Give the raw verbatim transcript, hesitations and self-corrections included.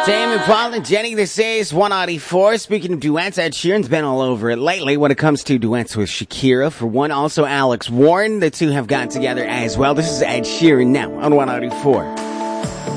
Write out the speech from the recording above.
Tame Impala and Jenny, this is one ninety-four. Speaking of duets, Ed Sheeran's been all over it lately when it comes to duets with Shakira. For one, also Alex Warren. The two have gotten together as well. This is Ed Sheeran now on one ninety-four.